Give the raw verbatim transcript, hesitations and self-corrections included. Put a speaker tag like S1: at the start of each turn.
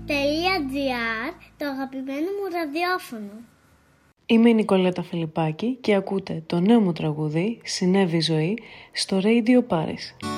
S1: τελεία τζι άρ, το αγαπημένο μου ραδιόφωνο.
S2: Είμαι η Νικολέτα Φιλιππάκη και ακούτε το νέο μου τραγούδι «Συνέβη η ζωή» στο Radio Paris.